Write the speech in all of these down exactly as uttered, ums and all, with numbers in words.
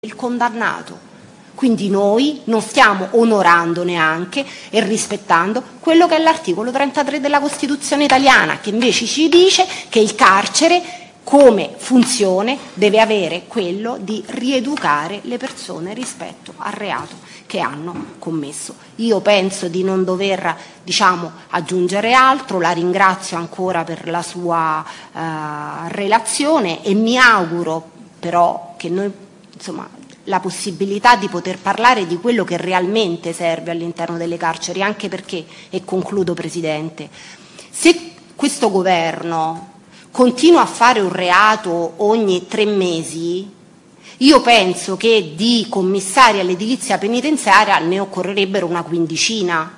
il condannato. Quindi noi non stiamo onorando neanche e rispettando quello che è l'articolo trentatré della Costituzione italiana, che invece ci dice che il carcere come funzione deve avere quello di rieducare le persone rispetto al reato che hanno commesso. Io penso di non dover, diciamo, aggiungere altro, la ringrazio ancora per la sua eh, relazione e mi auguro però che noi, insomma, la possibilità di poter parlare di quello che realmente serve all'interno delle carceri, anche perché, e concludo Presidente, se questo governo continua a fare un reato ogni tre mesi, io penso che di commissari all'edilizia penitenziaria ne occorrerebbero una quindicina,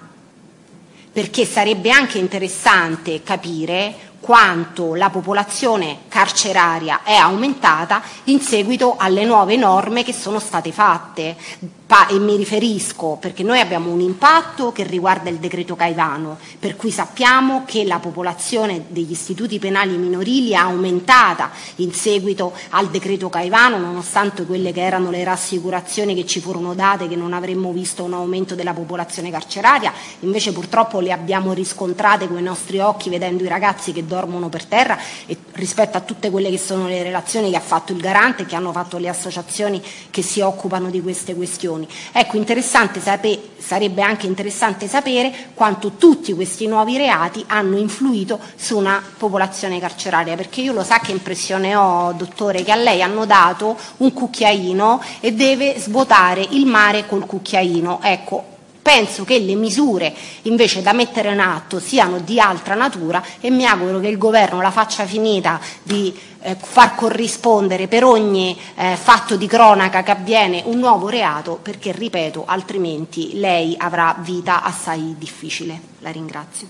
perché sarebbe anche interessante capire quanto la popolazione carceraria è aumentata in seguito alle nuove norme che sono state fatte. Pa- e mi riferisco perché noi abbiamo un impatto che riguarda il decreto Caivano, per cui sappiamo che la popolazione degli istituti penali minorili è aumentata in seguito al decreto Caivano, nonostante quelle che erano le rassicurazioni che ci furono date che non avremmo visto un aumento della popolazione carceraria, invece purtroppo le abbiamo riscontrate con i nostri occhi vedendo i ragazzi che dormono per terra e rispetto a tutte quelle che sono le relazioni che ha fatto il Garante e che hanno fatto le associazioni che si occupano di queste questioni. Ecco, interessante sape- sarebbe anche interessante sapere quanto tutti questi nuovi reati hanno influito su una popolazione carceraria, perché io lo sa che impressione ho, dottore, che a lei hanno dato un cucchiaino e deve svuotare il mare col cucchiaino. Ecco, penso che le misure invece da mettere in atto siano di altra natura e mi auguro che il governo la faccia finita di eh, far corrispondere per ogni eh, fatto di cronaca che avviene un nuovo reato, perché ripeto, altrimenti lei avrà vita assai difficile. La ringrazio.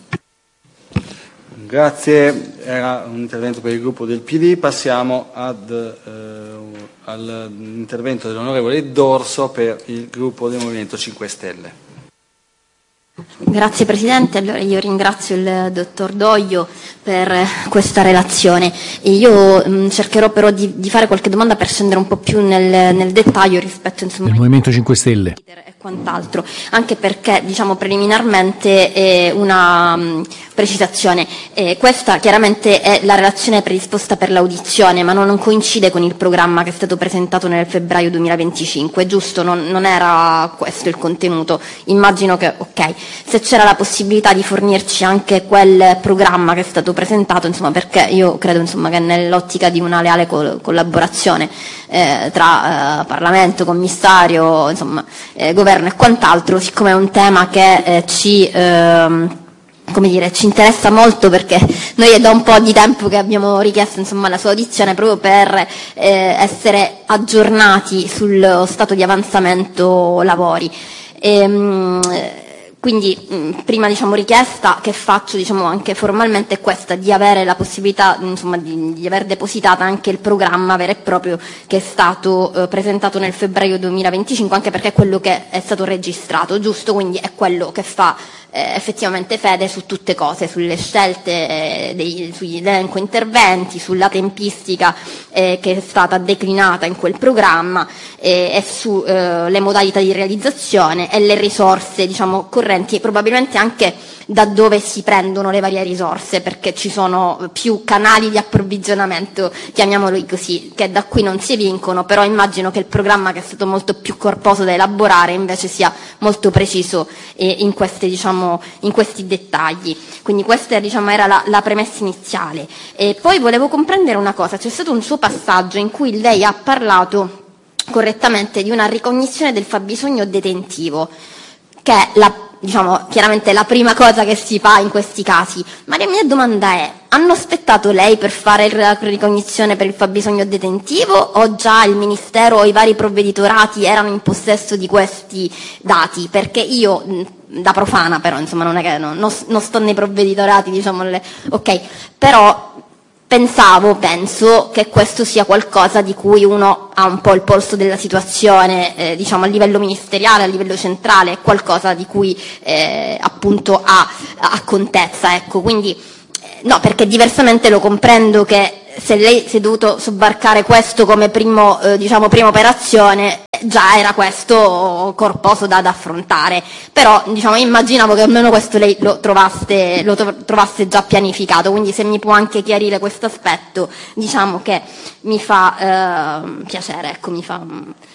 Grazie, era un intervento per il gruppo del P D. Passiamo ad, eh, all'intervento dell'onorevole D'Orso per il gruppo del Movimento cinque Stelle. Grazie Presidente, allora io ringrazio il dottor Doglio per questa relazione e io mh, cercherò però di, di fare qualche domanda per scendere un po' più nel, nel dettaglio rispetto insomma, al Movimento cinque Stelle e quant'altro, anche perché diciamo preliminarmente eh, una mh, precisazione, eh, questa chiaramente è la relazione predisposta per l'audizione ma non coincide con il programma che è stato presentato nel febbraio duemilaventicinque, giusto? Non, non era questo il contenuto, immagino che ok. Se c'era la possibilità di fornirci anche quel programma che è stato presentato, insomma, perché io credo insomma, che nell'ottica di una leale col- collaborazione eh, tra eh, Parlamento, Commissario, insomma, eh, Governo e quant'altro, siccome è un tema che eh, ci... Ehm, come dire, ci interessa molto perché noi è da un po' di tempo che abbiamo richiesto insomma, la sua audizione proprio per eh, essere aggiornati sullo stato di avanzamento lavori. E, mh, Quindi mh, prima diciamo, richiesta che faccio diciamo, anche formalmente è questa, di avere la possibilità insomma, di, di aver depositato anche il programma vero e proprio che è stato eh, presentato nel febbraio duemilaventicinque, anche perché è quello che è stato registrato, giusto? Quindi è quello che fa eh, effettivamente fede su tutte cose, sulle scelte, eh, dei, sugli elenco interventi, sulla tempistica eh, che è stata declinata in quel programma eh, e sulle eh, modalità di realizzazione e le risorse diciamo, correnti e probabilmente anche da dove si prendono le varie risorse, perché ci sono più canali di approvvigionamento, chiamiamoli così, che da qui non si evincono, però immagino che il programma, che è stato molto più corposo da elaborare, invece sia molto preciso eh, in, queste, diciamo, in questi dettagli. Quindi questa diciamo, era la, la premessa iniziale. E poi volevo comprendere una cosa, c'è stato un suo passaggio in cui lei ha parlato correttamente di una ricognizione del fabbisogno detentivo, che è la diciamo chiaramente la prima cosa che si fa in questi casi, ma la mia domanda è: hanno aspettato lei per fare la ricognizione per il fabbisogno detentivo o già il Ministero o i vari provveditorati erano in possesso di questi dati? Perché io, da profana però, insomma non è che non, non sto nei provveditorati, diciamo, le, ok, però pensavo, penso che questo sia qualcosa di cui uno ha un po' il polso della situazione, eh, diciamo a livello ministeriale, a livello centrale, qualcosa di cui eh, appunto ha, ha contezza, ecco, quindi eh, no, perché diversamente lo comprendo che se lei si è dovuto sobbarcare questo come primo, eh, diciamo, prima operazione, già era questo corposo da, da affrontare, però diciamo immaginavo che almeno questo lei lo trovasse, lo trovasse già pianificato, quindi se mi può anche chiarire questo aspetto, diciamo che mi fa eh, piacere, ecco, mi fa.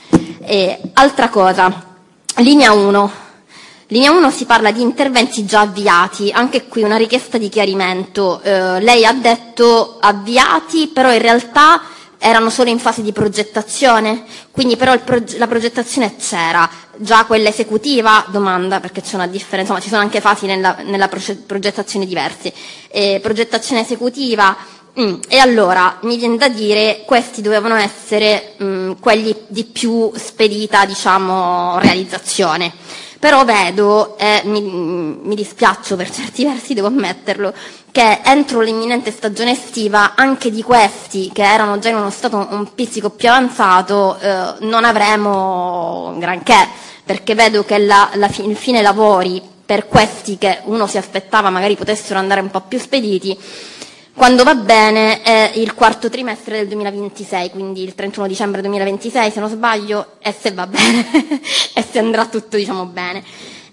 E, altra cosa, linea uno. Linea uno si parla di interventi già avviati, anche qui una richiesta di chiarimento. Eh, lei ha detto avviati, però in realtà erano solo in fase di progettazione, quindi però il proge- la progettazione c'era, già quella esecutiva, domanda, perché c'è una differenza, insomma ci sono anche fasi nella, nella proge- progettazione diverse, eh, progettazione esecutiva, mm, e allora mi viene da dire questi dovevano essere mm, quelli di più spedita, diciamo, realizzazione. Però vedo, eh, mi, mi dispiaccio per certi versi, devo ammetterlo, che entro l'imminente stagione estiva anche di questi, che erano già in uno stato un, un pizzico più avanzato, eh, non avremo granché, perché vedo che la, la fi, il fine lavori per questi che uno si aspettava magari potessero andare un po' più spediti, quando va bene è il quarto trimestre del duemilaventisei, quindi il trentuno dicembre duemilaventisei se non sbaglio, e se va bene e se andrà tutto diciamo bene.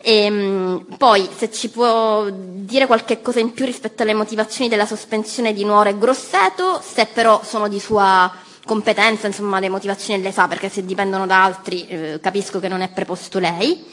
E, poi se ci può dire qualche cosa in più rispetto alle motivazioni della sospensione di Nuoro e Grosseto, se però sono di sua competenza, insomma le motivazioni le sa, perché se dipendono da altri eh, capisco che non è preposto lei.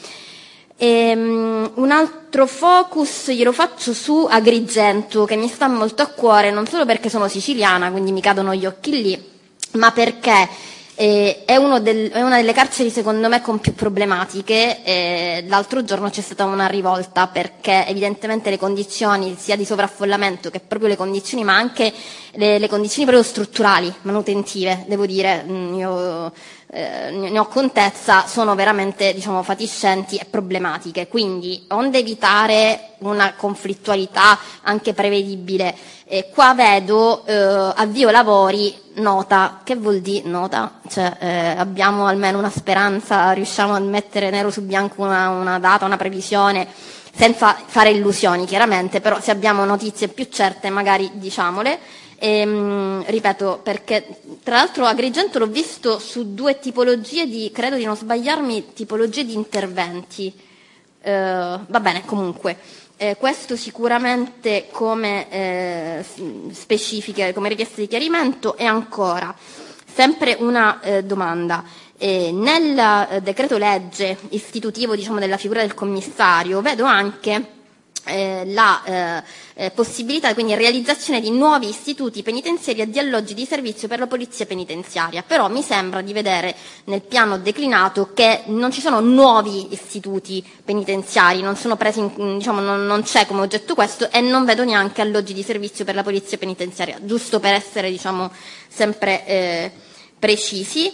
E, um, un altro focus glielo faccio su Agrigento, che mi sta molto a cuore, non solo perché sono siciliana, quindi mi cadono gli occhi lì, ma perché eh, è, uno del, è una delle carceri secondo me con più problematiche. Eh, l'altro giorno c'è stata una rivolta perché evidentemente le condizioni sia di sovraffollamento che proprio le condizioni, ma anche le, le condizioni proprio strutturali, manutentive, devo dire, io Eh, ne ho contezza, sono veramente diciamo fatiscenti e problematiche, quindi onde evitare una conflittualità anche prevedibile, eh, qua vedo eh, avvio lavori nota. Che vuol dire nota? Cioè, eh, abbiamo almeno una speranza, riusciamo a mettere nero su bianco una, una data, una previsione, senza fare illusioni chiaramente, però se abbiamo notizie più certe magari diciamole. E, mh, ripeto, perché tra l'altro Agrigento l'ho visto su due tipologie di, credo di non sbagliarmi, tipologie di interventi. Eh, va bene, comunque, eh, questo sicuramente come eh, specifiche, come richiesta di chiarimento. E ancora, sempre una eh, domanda. Eh, nel eh, decreto legge istitutivo diciamo, della figura del commissario vedo anche Eh, la eh, eh, possibilità, quindi realizzazione di nuovi istituti penitenziari e di alloggi di servizio per la polizia penitenziaria, però mi sembra di vedere nel piano declinato che non ci sono nuovi istituti penitenziari, non sono presi in, diciamo, non, non c'è come oggetto questo, e non vedo neanche alloggi di servizio per la polizia penitenziaria, giusto per essere diciamo sempre eh, precisi.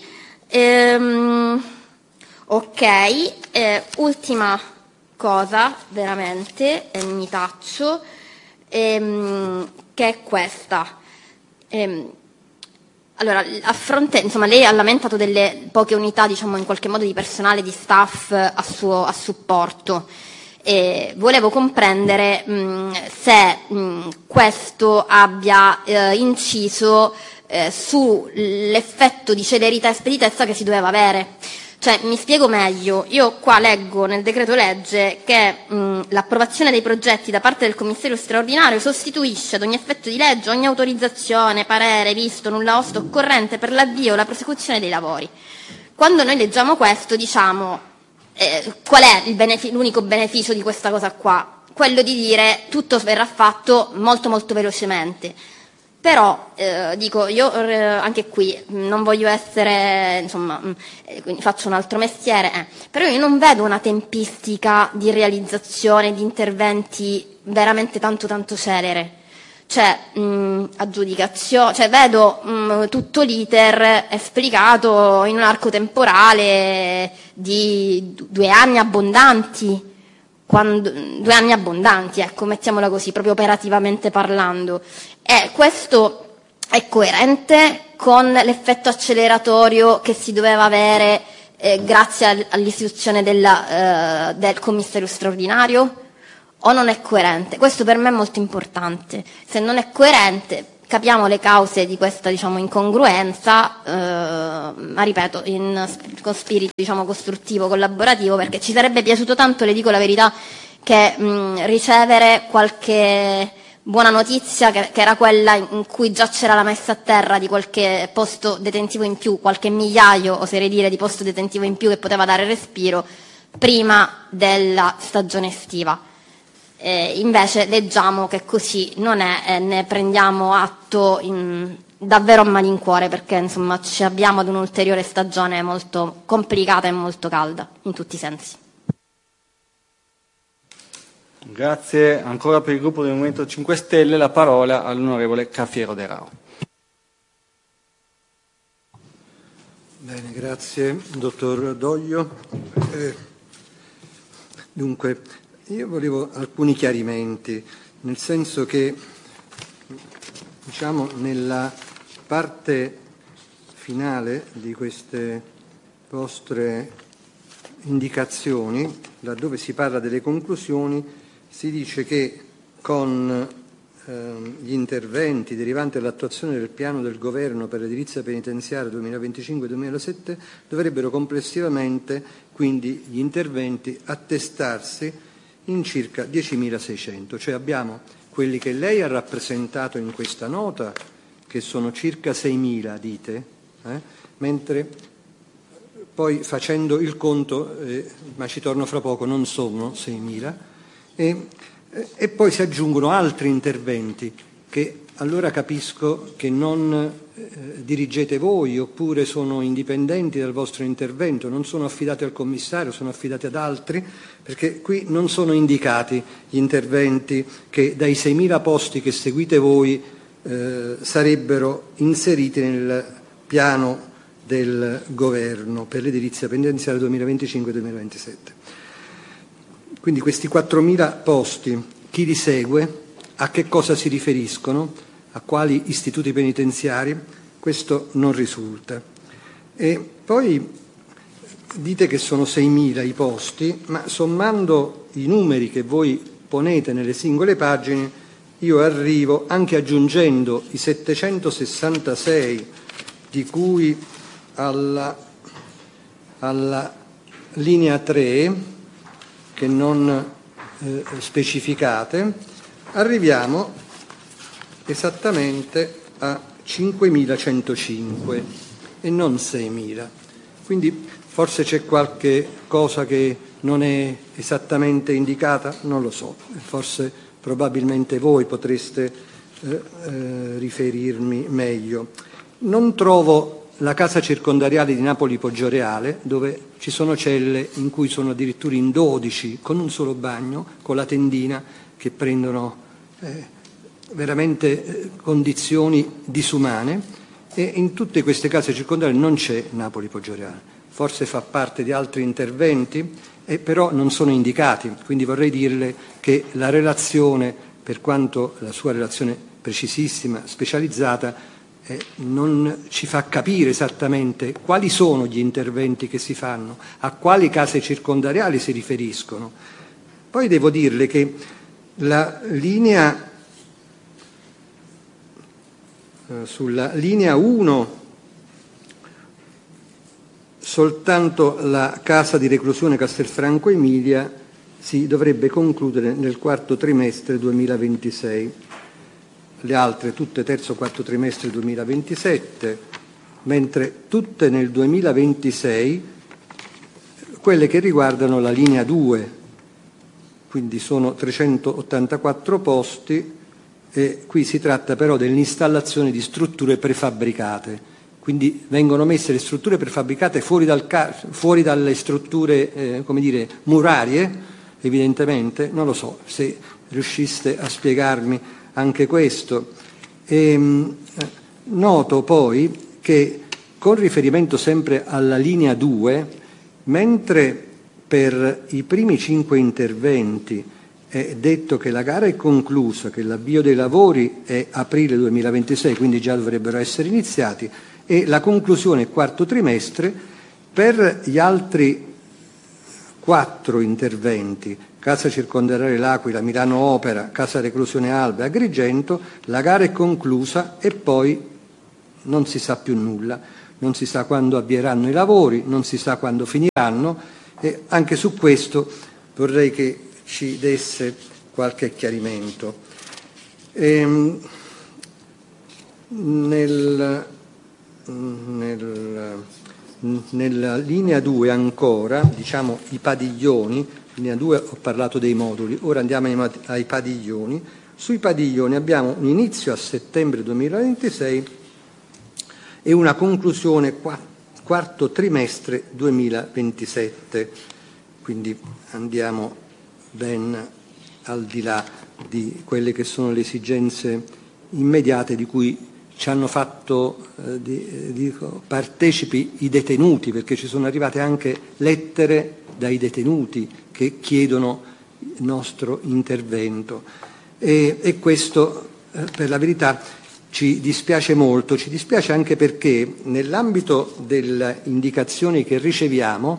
Ehm, ok, eh, ultima cosa veramente, e mi taccio, ehm, che è questa. Ehm, allora, a fronte, insomma, lei ha lamentato delle poche unità, diciamo, in qualche modo di personale, di staff a suo a supporto. E volevo comprendere mh, se mh, questo abbia eh, inciso eh, sull'effetto di celerità e speditezza che si doveva avere. Cioè, mi spiego meglio, io qua leggo nel decreto legge che mh, l'approvazione dei progetti da parte del commissario straordinario sostituisce ad ogni effetto di legge ogni autorizzazione, parere, visto, nulla osta occorrente per l'avvio o la prosecuzione dei lavori. Quando noi leggiamo questo diciamo eh, qual è il benefi- l'unico beneficio di questa cosa qua? Quello di dire tutto verrà fatto molto molto velocemente. Però, eh, dico, io eh, anche qui non voglio essere, insomma, eh, quindi faccio un altro mestiere, eh, però io non vedo una tempistica di realizzazione di interventi veramente tanto tanto celere. Cioè, mh, aggiudicazione, cioè vedo mh, tutto l'iter esplicato in un arco temporale di due anni abbondanti. Quando, due anni abbondanti, ecco, mettiamola così, proprio operativamente parlando. E questo è coerente con l'effetto acceleratorio che si doveva avere eh, grazie all'istituzione della, eh, del commissario straordinario? O non è coerente? Questo per me è molto importante. Se non è coerente, capiamo le cause di questa, diciamo, incongruenza, eh, ma ripeto, in, con spirito, diciamo, costruttivo, collaborativo, perché ci sarebbe piaciuto tanto, le dico la verità, che mh, ricevere qualche buona notizia, che, che era quella in cui già c'era la messa a terra di qualche posto detentivo in più, qualche migliaio, oserei dire, di posto detentivo in più che poteva dare respiro prima della stagione estiva. Eh, invece leggiamo che così non è, e ne prendiamo atto in, davvero a malincuore, perché insomma ci abbiamo ad un'ulteriore stagione molto complicata e molto calda in tutti i sensi. Grazie. Ancora per il gruppo del Movimento cinque Stelle la parola all'onorevole Cafiero De Rao. Bene, grazie dottor Doglio. Eh, dunque, io volevo alcuni chiarimenti, nel senso che, diciamo, nella parte finale di queste vostre indicazioni, laddove si parla delle conclusioni, si dice che con ehm, gli interventi derivanti dall'attuazione del piano del Governo per l'edilizia penitenziaria duemilaventicinque duemilasette dovrebbero complessivamente, quindi, gli interventi attestarsi in circa diecimilaseicento, cioè abbiamo quelli che lei ha rappresentato in questa nota, che sono circa seimila, dite, eh? mentre poi facendo il conto, eh, ma ci torno fra poco, non sono seimila, e, e poi si aggiungono altri interventi che allora capisco che non eh, dirigete voi, oppure sono indipendenti dal vostro intervento, non sono affidati al commissario, sono affidati ad altri, perché qui non sono indicati gli interventi che dai seimila posti che seguite voi eh, sarebbero inseriti nel piano del Governo per l'edilizia penitenziaria duemilaventicinque duemilaventisette. Quindi questi quattromila posti, chi li segue, a che cosa si riferiscono, a quali istituti penitenziari, questo non risulta. E poi dite che sono seimila i posti, ma sommando i numeri che voi ponete nelle singole pagine, io arrivo, anche aggiungendo i settecentosessantasei di cui alla, alla linea tre, che non eh, specificate, arriviamo esattamente a cinquemilacentocinque e non seimila. Quindi forse c'è qualche cosa che non è esattamente indicata, non lo so, forse probabilmente voi potreste eh, eh, riferirmi meglio. Non trovo la casa circondariale di Napoli Poggioreale, dove ci sono celle in cui sono addirittura in dodici, con un solo bagno, con la tendina, che prendono eh, veramente eh, condizioni disumane, e in tutte queste case circondariali non c'è Napoli Poggioreale. Forse fa parte di altri interventi, eh, però non sono indicati, quindi vorrei dirle che la relazione, per quanto la sua relazione precisissima, specializzata, Eh, non ci fa capire esattamente quali sono gli interventi che si fanno, a quali case circondariali si riferiscono. Poi devo dirle che la linea, eh, sulla linea uno, soltanto la casa di reclusione Castelfranco Emilia si dovrebbe concludere nel quarto trimestre duemilaventisei. Le altre tutte terzo quarto trimestre duemilaventisette, mentre tutte nel duemilaventisei quelle che riguardano la linea due, quindi sono trecentottantaquattro posti, e qui si tratta però dell'installazione di strutture prefabbricate, quindi vengono messe le strutture prefabbricate fuori, dal fuori dalle strutture eh, come dire, murarie, evidentemente, non lo so, se riusciste a spiegarmi anche questo. E, mh, noto poi che con riferimento sempre alla linea due, mentre per i primi cinque interventi è detto che la gara è conclusa, che l'avvio dei lavori è aprile duemilaventisei, quindi già dovrebbero essere iniziati, e la conclusione è quarto trimestre, per gli altri quattro interventi, Casa Circondariale L'Aquila, Milano Opera, Casa Reclusione Alba e Agrigento, la gara è conclusa e poi non si sa più nulla, non si sa quando avvieranno i lavori, non si sa quando finiranno, e anche su questo vorrei che ci desse qualche chiarimento. Ehm, nel, nel, nella linea due ancora, diciamo i padiglioni, linea due ho parlato dei moduli, ora andiamo ai, ai padiglioni. Sui padiglioni abbiamo un inizio a settembre duemilaventisei e una conclusione quarto trimestre duemilaventisette, quindi andiamo ben al di là di quelle che sono le esigenze immediate di cui ci hanno fatto eh, di, dico, partecipi i detenuti, perché ci sono arrivate anche lettere dai detenuti che chiedono il nostro intervento e, e questo eh, per la verità ci dispiace molto, ci dispiace anche perché nell'ambito delle indicazioni che riceviamo,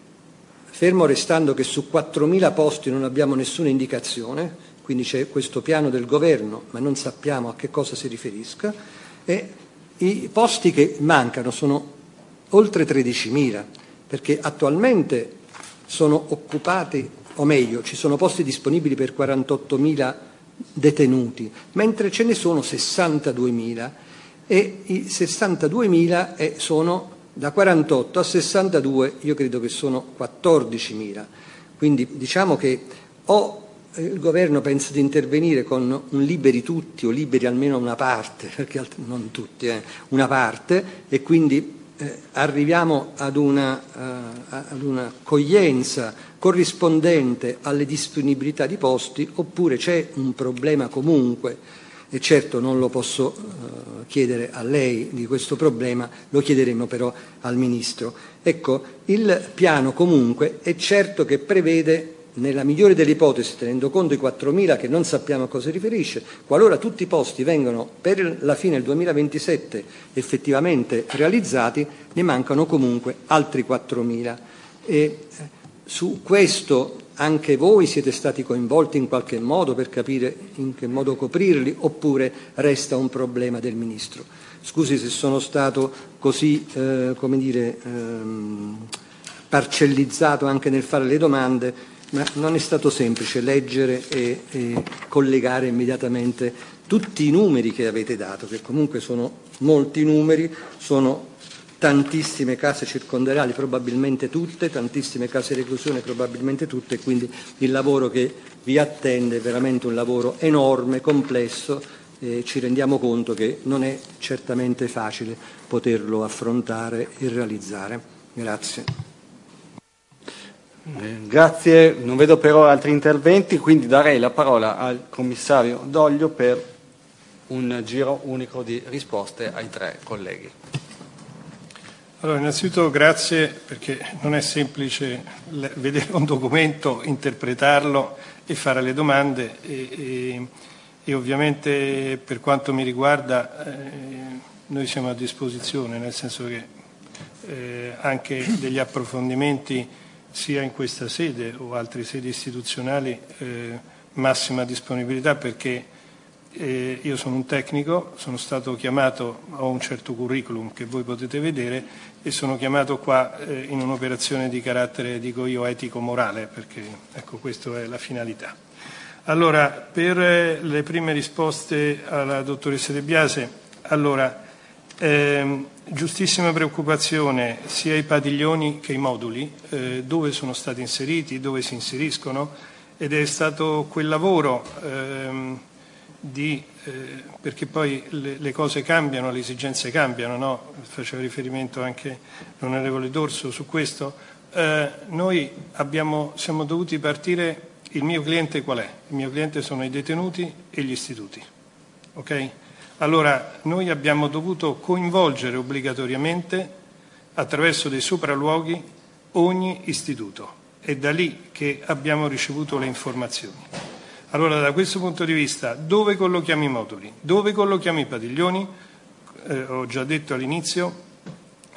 fermo restando che su quattromila posti non abbiamo nessuna indicazione, quindi c'è questo piano del governo ma non sappiamo a che cosa si riferisca, e i posti che mancano sono oltre tredicimila, perché attualmente sono occupati, o meglio, ci sono posti disponibili per quarantottomila detenuti, mentre ce ne sono sessantaduemila e i sessantaduemila sono da quarantotto a sessantadue, io credo che sono quattordicimila. Quindi diciamo che o il governo pensa di intervenire con un liberi tutti o liberi almeno una parte, perché non tutti, eh, una parte, e quindi eh, arriviamo ad una, uh, ad una coglienza corrispondente alle disponibilità di posti, oppure c'è un problema comunque, e certo non lo posso uh, chiedere a lei di questo problema, lo chiederemo però al Ministro. Ecco, il piano comunque è certo che prevede, nella migliore delle ipotesi, tenendo conto di quattromila che non sappiamo a cosa si riferisce, qualora tutti i posti vengano per la fine del duemilaventisette effettivamente realizzati, ne mancano comunque altri quattromila. E su questo anche voi siete stati coinvolti in qualche modo per capire in che modo coprirli, oppure resta un problema del Ministro? Scusi se sono stato così, eh, come dire, ehm, parcellizzato anche nel fare le domande, ma non è stato semplice leggere e, e collegare immediatamente tutti i numeri che avete dato, che comunque sono molti numeri, sono tantissime case circondariali, probabilmente tutte, tantissime case di reclusione, probabilmente tutte, e quindi il lavoro che vi attende è veramente un lavoro enorme, complesso, e ci rendiamo conto che non è certamente facile poterlo affrontare e realizzare. Grazie. Grazie, non vedo però altri interventi, quindi darei la parola al commissario Doglio per un giro unico di risposte ai tre colleghi. Allora, innanzitutto grazie, perché non è semplice vedere un documento, interpretarlo e fare le domande e, e, e ovviamente per quanto mi riguarda eh, noi siamo a disposizione, nel senso che eh, anche degli approfondimenti sia in questa sede o altre sedi istituzionali, eh, massima disponibilità, perché eh, io sono un tecnico, sono stato chiamato, ho un certo curriculum che voi potete vedere e sono chiamato qua eh, in un'operazione di carattere, dico io, etico-morale, perché ecco, questa è la finalità. Allora, per eh, le prime risposte alla dottoressa De Biase, allora, ehm, giustissima preoccupazione sia i padiglioni che i moduli, eh, dove sono stati inseriti, dove si inseriscono, ed è stato quel lavoro ehm, di, eh, perché poi le, le cose cambiano, le esigenze cambiano, no? Faceva riferimento anche l'onorevole Dorso su questo. Eh, noi abbiamo, siamo dovuti partire, il mio cliente qual è? Il mio cliente sono i detenuti e gli istituti, ok? Allora, noi abbiamo dovuto coinvolgere obbligatoriamente, attraverso dei sopralluoghi, ogni istituto. È da lì che abbiamo ricevuto le informazioni. Allora, da questo punto di vista, dove collochiamo i moduli? Dove collochiamo i padiglioni? Eh, ho già detto all'inizio,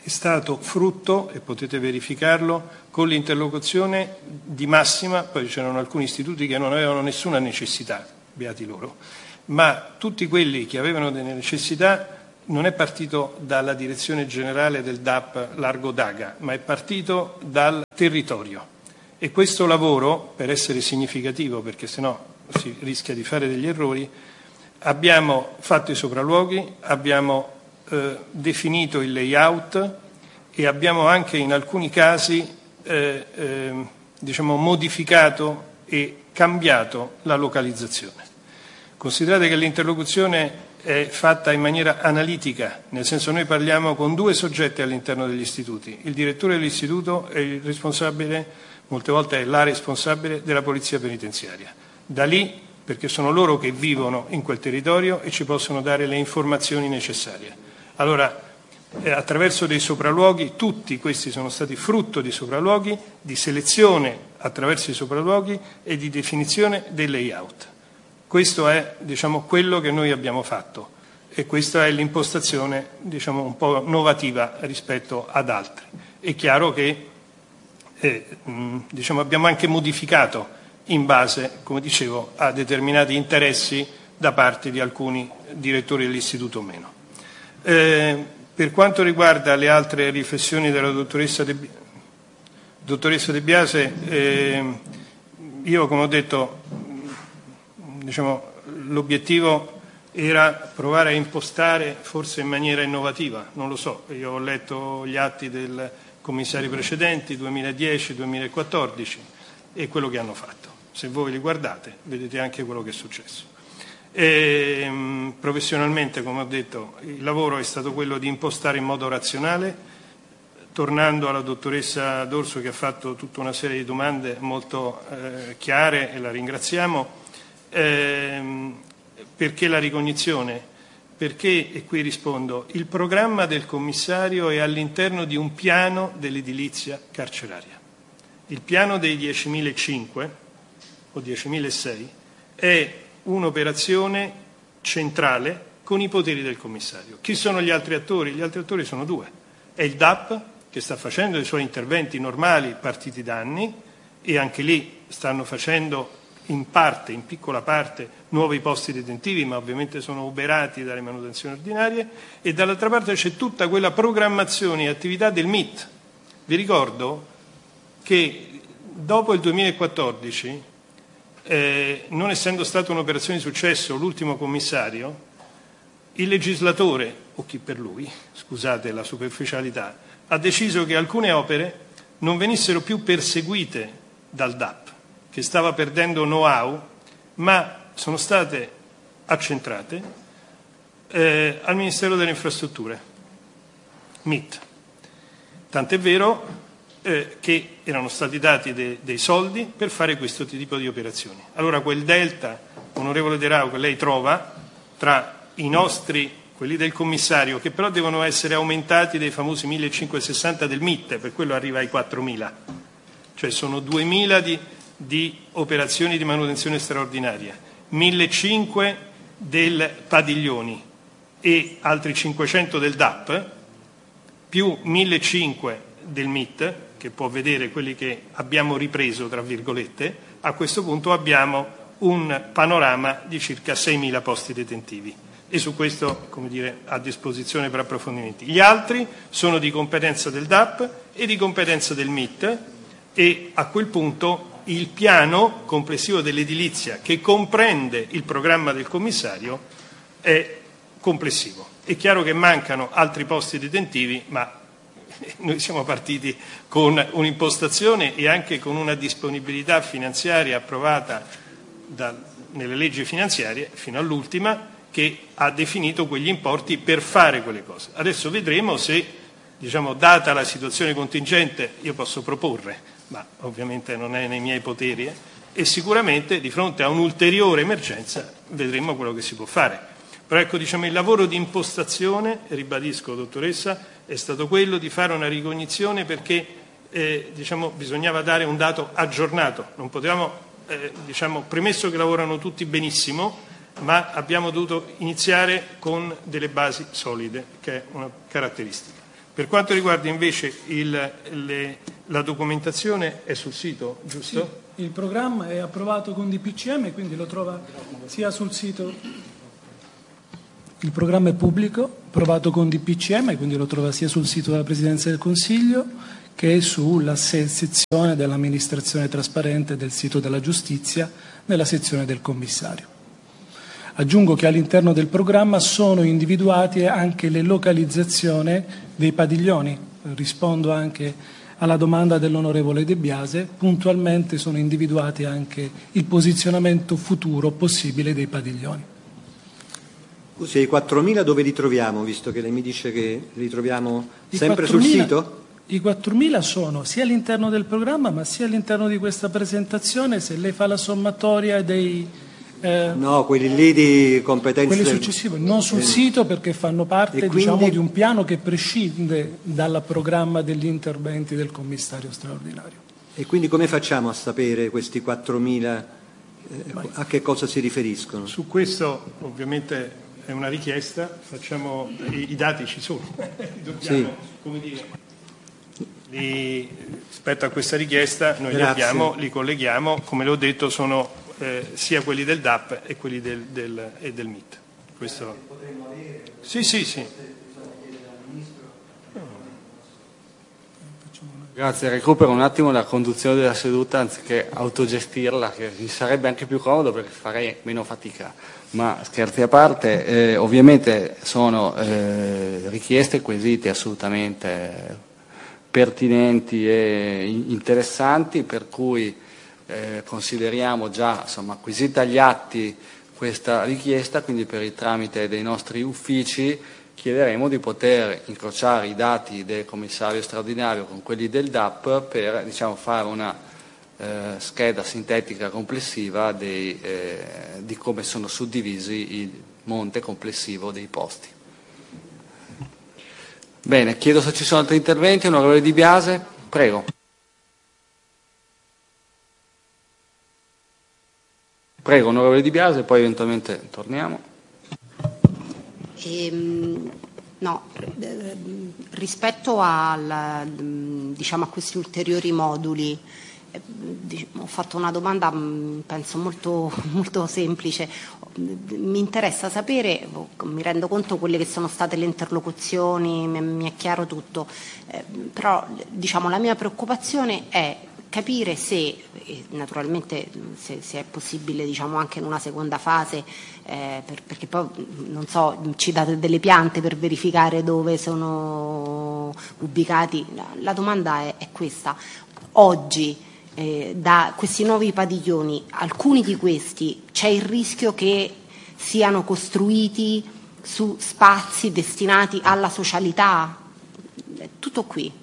è stato frutto, e potete verificarlo, con l'interlocuzione di massima, poi c'erano alcuni istituti che non avevano nessuna necessità, beati loro, ma tutti quelli che avevano delle necessità non è partito dalla direzione generale del D A P Largo Daga, ma è partito dal territorio. E questo lavoro, per essere significativo, perché sennò si rischia di fare degli errori, abbiamo fatto i sopralluoghi, abbiamo eh, definito il layout e abbiamo anche in alcuni casi eh, eh, diciamo, modificato e cambiato la localizzazione. Considerate che l'interlocuzione è fatta in maniera analitica, nel senso noi parliamo con due soggetti all'interno degli istituti. Il direttore dell'istituto è il responsabile, molte volte è la responsabile della polizia penitenziaria. Da lì, perché sono loro che vivono in quel territorio e ci possono dare le informazioni necessarie. Allora, eh, attraverso dei sopralluoghi, tutti questi sono stati frutto di sopralluoghi, di selezione attraverso i sopralluoghi e di definizione dei layout. Questo è, diciamo, quello che noi abbiamo fatto e questa è l'impostazione, diciamo, un po' innovativa rispetto ad altri. È chiaro che eh, mh, diciamo, abbiamo anche modificato in base, come dicevo, a determinati interessi da parte di alcuni direttori dell'istituto o meno. Eh, per quanto riguarda le altre riflessioni della dottoressa De, dottoressa De Biase, eh, io, come ho detto, diciamo, l'obiettivo era provare a impostare forse in maniera innovativa, non lo so, io ho letto gli atti dei commissari precedenti, duemiladieci duemilaquattordici, e quello che hanno fatto. Se voi li guardate vedete anche quello che è successo. E, mh, professionalmente, come ho detto, il lavoro è stato quello di impostare in modo razionale, tornando alla dottoressa D'Orso che ha fatto tutta una serie di domande molto eh, chiare e la ringraziamo. Ehm, perché la ricognizione? Perché, e qui rispondo, il programma del commissario è all'interno di un piano dell'edilizia carceraria. Il piano dei diecimilacinquecento o diecimilaseicento è un'operazione centrale con i poteri del commissario. Chi sono gli altri attori? Gli altri attori sono due. È il D A P che sta facendo i suoi interventi normali partiti da anni e anche lì stanno facendo in parte, in piccola parte, nuovi posti detentivi, ma ovviamente sono oberati dalle manutenzioni ordinarie, e dall'altra parte c'è tutta quella programmazione e attività del M I T. Vi ricordo che dopo il duemilaquattordici, eh, non essendo stata un'operazione di successo l'ultimo commissario, il legislatore, o chi per lui, scusate la superficialità, ha deciso che alcune opere non venissero più perseguite dal D A P, che stava perdendo know-how, ma sono state accentrate eh, al Ministero delle Infrastrutture, M I T. Tant'è vero eh, che erano stati dati de- dei soldi per fare questo tipo di operazioni. Allora quel delta, onorevole De Rao, che lei trova tra i nostri, quelli del commissario, che però devono essere aumentati dei famosi millecinquecentosessanta del M I T, per quello arriva ai quattromila, cioè sono duemila di di operazioni di manutenzione straordinaria, millecinquecento del Padiglioni e altri cinquecento del D A P, più millecinquecento del M I T, che può vedere quelli che abbiamo ripreso, tra virgolette, a questo punto abbiamo un panorama di circa seimila posti detentivi. E su questo, come dire, a disposizione per approfondimenti. Gli altri sono di competenza del D A P e di competenza del M I T, e a quel punto il piano complessivo dell'edilizia, che comprende il programma del commissario, è complessivo. È chiaro che mancano altri posti detentivi, ma noi siamo partiti con un'impostazione e anche con una disponibilità finanziaria approvata da, nelle leggi finanziarie fino all'ultima, che ha definito quegli importi per fare quelle cose. Adesso vedremo se, diciamo, data la situazione contingente, io posso proporre, ma ovviamente non è nei miei poteri, eh, e sicuramente di fronte a un'ulteriore emergenza vedremo quello che si può fare. Però ecco, diciamo, il lavoro di impostazione, ribadisco dottoressa, è stato quello di fare una ricognizione perché eh, diciamo, bisognava dare un dato aggiornato. Non potevamo, eh, diciamo, premesso che lavorano tutti benissimo, ma abbiamo dovuto iniziare con delle basi solide, che è una caratteristica. Per quanto riguarda invece il, le, la documentazione è sul sito, giusto? Sì, il programma è approvato con D P C M, quindi lo trova sia sul sito. Il programma è pubblico, approvato con D P C M, quindi lo trova sia sul sito della Presidenza del Consiglio che sulla sezione dell'amministrazione trasparente del sito della giustizia, nella sezione del commissario. Aggiungo che all'interno del programma sono individuate anche le localizzazioni dei padiglioni. Rispondo anche alla domanda dell'onorevole De Biase, puntualmente sono individuati anche il posizionamento futuro possibile dei padiglioni. Scusi, i quattromila dove li troviamo, visto che lei mi dice che li troviamo sempre sul sito? I quattromila sono sia all'interno del programma ma sia all'interno di questa presentazione. Se lei fa la sommatoria dei... Eh, no, quelli lì di competenze... Quelli successivi, non sul eh. sito, perché fanno parte quindi... diciamo, di un piano che prescinde dal programma degli interventi del commissario straordinario. E quindi come facciamo a sapere questi quattromila eh, a che cosa si riferiscono? Su questo ovviamente è una richiesta, facciamo, i, i dati ci sono, dobbiamo, sì. come dire... Li, rispetto a questa richiesta noi li, abbiamo, li colleghiamo, come le ho detto sono eh, sia quelli del D A P e quelli del, del, e del M I T. Questo... Sì, sì, sì. Grazie, recupero un attimo la conduzione della seduta anziché autogestirla, che mi sarebbe anche più comodo perché farei meno fatica. Ma scherzi a parte, eh, ovviamente sono eh, richieste e quesiti assolutamente pertinenti e interessanti, per cui eh, consideriamo già insomma, acquisita agli atti questa richiesta, quindi per il tramite dei nostri uffici chiederemo di poter incrociare i dati del commissario straordinario con quelli del D A P per diciamo, fare una eh, scheda sintetica complessiva dei, eh, di come sono suddivisi il monte complessivo dei posti. Bene, chiedo se ci sono altri interventi. Onorevole Di Biase, prego. Prego, onorevole Di Biase, poi eventualmente torniamo. Ehm, no, rispetto al, diciamo, a questi ulteriori moduli, ho fatto una domanda penso molto, molto semplice. Mi interessa sapere, mi rendo conto quelle che sono state le interlocuzioni, mi è chiaro tutto, eh, però diciamo, la mia preoccupazione è capire se, eh, naturalmente se, se è possibile diciamo, anche in una seconda fase, eh, per, perché poi non so, ci date delle piante per verificare dove sono ubicati. La, la domanda è, è questa. Oggi Eh, da questi nuovi padiglioni, alcuni di questi c'è il rischio che siano costruiti su spazi destinati alla socialità? È tutto qui.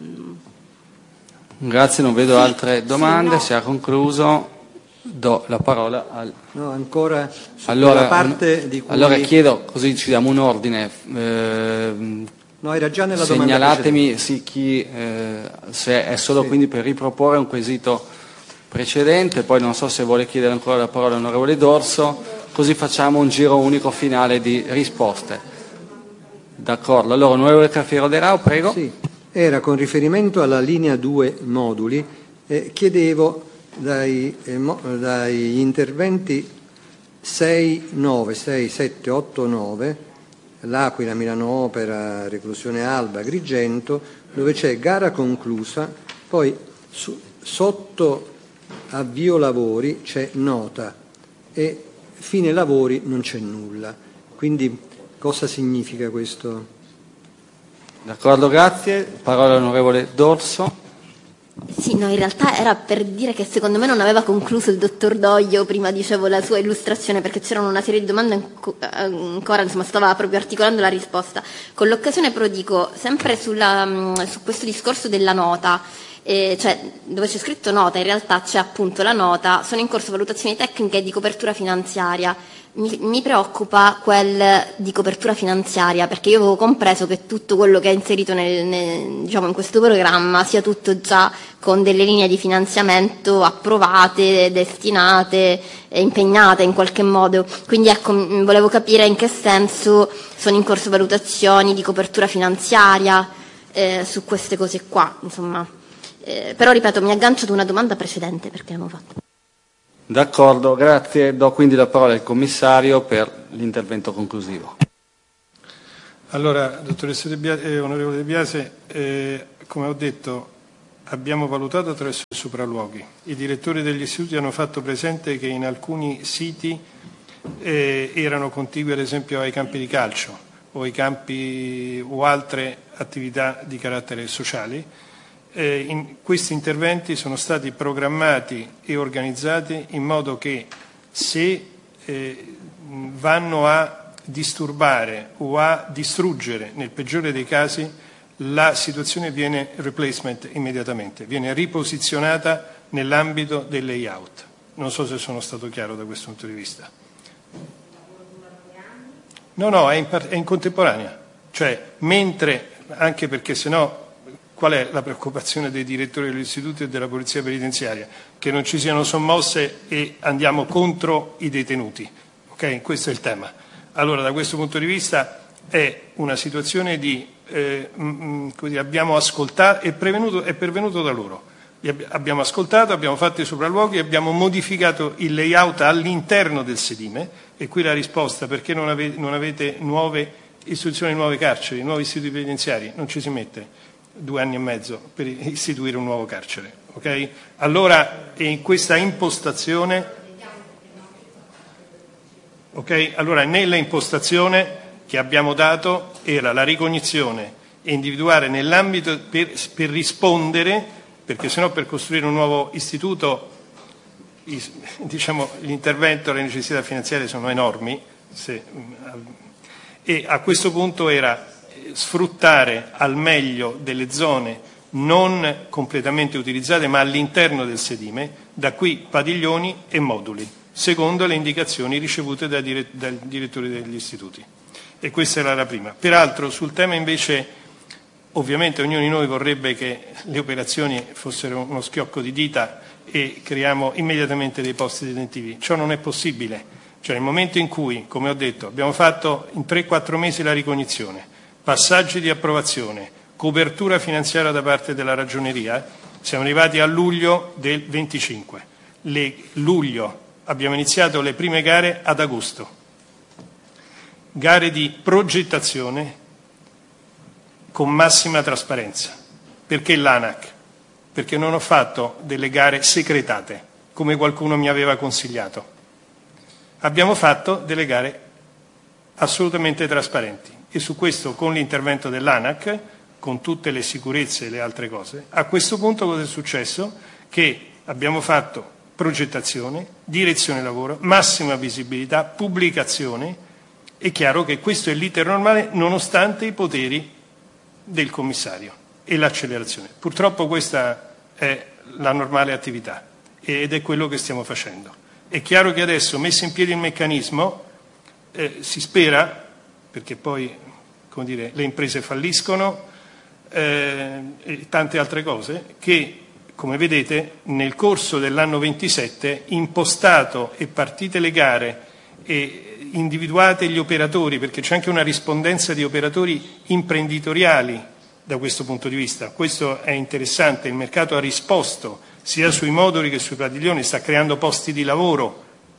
Grazie, non vedo altre domande, sì, no. Si è concluso. Do la parola al... No, ancora allora, parte di cui... allora chiedo, così ci diamo un ordine. Eh, No, era già nella Segnalatemi sì, chi, eh, se è solo sì. Quindi per riproporre un quesito precedente, poi non so se vuole chiedere ancora la parola all'onorevole Dorso, così facciamo un giro unico finale di risposte. D'accordo, allora onorevole Cafiero De Rao, prego. Sì, era con riferimento alla linea due moduli, eh, chiedevo dai, eh, mo, dagli interventi sei, nove, sei, sette, otto, nove, L'Aquila, Milano Opera, Reclusione Alba, Agrigento, dove c'è gara conclusa, poi su, sotto avvio lavori c'è nota e fine lavori non c'è nulla. Quindi cosa significa questo? D'accordo, grazie. Parola all'onorevole Dorso. Sì, no, in realtà era per dire che secondo me non aveva concluso il dottor Doglio, prima dicevo la sua illustrazione, perché c'erano una serie di domande ancora, insomma stava proprio articolando la risposta. Con l'occasione però dico, sempre sulla, su questo discorso della nota, eh, cioè dove c'è scritto nota, in realtà c'è appunto la nota, sono in corso valutazioni tecniche e di copertura finanziaria. Mi, mi preoccupa quel di copertura finanziaria, perché io avevo compreso che tutto quello che è inserito nel, nel, diciamo, in questo programma sia tutto già con delle linee di finanziamento approvate, destinate, impegnate in qualche modo. Quindi ecco, volevo capire in che senso sono in corso valutazioni di copertura finanziaria, eh, su queste cose qua, insomma. Eh, però ripeto, mi aggancio ad una domanda precedente perché l'hanno fatto. D'accordo, grazie. Do quindi la parola al commissario per l'intervento conclusivo. Allora, dottoressa De Biase, eh, onorevole De Biase, eh, come ho detto, abbiamo valutato attraverso i sopralluoghi. I direttori degli istituti hanno fatto presente che in alcuni siti eh, erano contigui ad esempio ai campi di calcio o ai campi o altre attività di carattere sociale. Eh, in, questi interventi sono stati programmati e organizzati in modo che se eh, vanno a disturbare o a distruggere, nel peggiore dei casi, la situazione viene replacement immediatamente, viene riposizionata nell'ambito del layout. Non so se sono stato chiaro da questo punto di vista. No, no, è in, è in contemporanea. Cioè, mentre, anche perché sennò qual è la preoccupazione dei direttori degli istituti e della polizia penitenziaria? Che non ci siano sommosse e andiamo contro i detenuti. Ok? Questo è il tema. Allora, da questo punto di vista è una situazione di, eh, mh, così, abbiamo ascoltato, è, prevenuto, è pervenuto da loro. Ab- abbiamo ascoltato, abbiamo fatto i sopralluoghi, abbiamo modificato il layout all'interno del sedime, e qui la risposta: perché non, ave- non avete nuove istituzioni, nuove carceri, nuovi istituti penitenziari? Non ci si mette due anni e mezzo per istituire un nuovo carcere. Okay? Allora, in questa impostazione... Okay? Allora, nella impostazione che abbiamo dato era la ricognizione e individuare nell'ambito per, per rispondere, perché sennò per costruire un nuovo istituto, diciamo, l'intervento, le necessità finanziarie sono enormi, se, e a questo punto era sfruttare al meglio delle zone non completamente utilizzate ma all'interno del sedime, da qui padiglioni e moduli, secondo le indicazioni ricevute dai, dire- dai direttori degli istituti. E questa era la prima. Peraltro sul tema invece, ovviamente ognuno di noi vorrebbe che le operazioni fossero uno schiocco di dita e creiamo immediatamente dei posti detentivi. Ciò non è possibile. Cioè nel momento in cui, come ho detto, abbiamo fatto in tre quattro mesi la ricognizione, passaggi di approvazione, copertura finanziaria da parte della Ragioneria, siamo arrivati a luglio del venticinque. Le, luglio abbiamo iniziato le prime gare ad agosto, gare di progettazione con massima trasparenza. Perché l'ANAC? Perché non ho fatto delle gare segretate, come qualcuno mi aveva consigliato. Abbiamo fatto delle gare assolutamente trasparenti e su questo, con l'intervento dell'ANAC, con tutte le sicurezze e le altre cose, a questo punto cosa è successo? Che abbiamo fatto progettazione, direzione lavoro, massima visibilità, pubblicazione. È chiaro che questo è l'iter normale nonostante i poteri del commissario e l'accelerazione. Purtroppo questa è la normale attività ed è quello che stiamo facendo. È chiaro che adesso, messo in piedi il meccanismo, eh, si spera, perché poi, come dire, le imprese falliscono eh, e tante altre cose, che, come vedete, nel corso dell'anno ventisette, impostato e partite le gare e individuate gli operatori, perché c'è anche una rispondenza di operatori imprenditoriali da questo punto di vista. Questo è interessante, il mercato ha risposto sia sui moduli che sui padiglioni, sta creando posti di lavoro.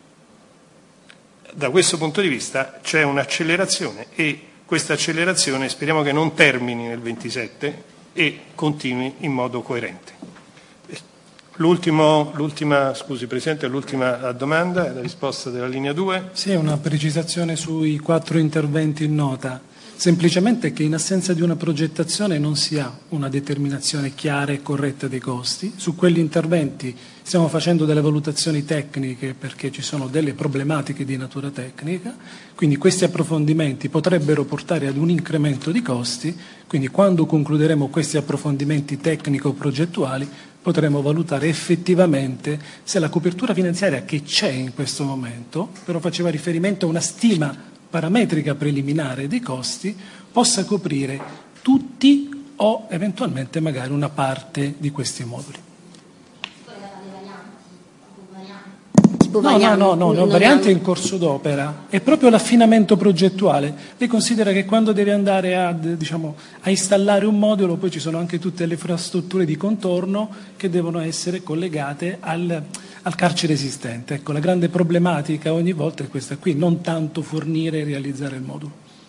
Da questo punto di vista c'è un'accelerazione e questa accelerazione speriamo che non termini nel ventisette e continui in modo coerente. L'ultimo, l'ultima, scusi Presidente, l'ultima domanda, la risposta della linea due. Sì, una precisazione sui quattro interventi in nota. Semplicemente che in assenza di una progettazione non si ha una determinazione chiara e corretta dei costi. Su quegli interventi stiamo facendo delle valutazioni tecniche perché ci sono delle problematiche di natura tecnica, quindi questi approfondimenti potrebbero portare ad un incremento di costi, quindi quando concluderemo questi approfondimenti tecnico-progettuali potremo valutare effettivamente se la copertura finanziaria che c'è in questo momento, però faceva riferimento a una stima parametrica preliminare dei costi, possa coprire tutti o eventualmente magari una parte di questi moduli. No, no, no, no, no, variante in corso d'opera, è proprio l'affinamento progettuale. Lei considera che quando deve andare a, diciamo, a installare un modulo, poi ci sono anche tutte le infrastrutture di contorno che devono essere collegate al, al carcere esistente. Ecco, la grande problematica ogni volta è questa qui, non tanto fornire e realizzare il modulo.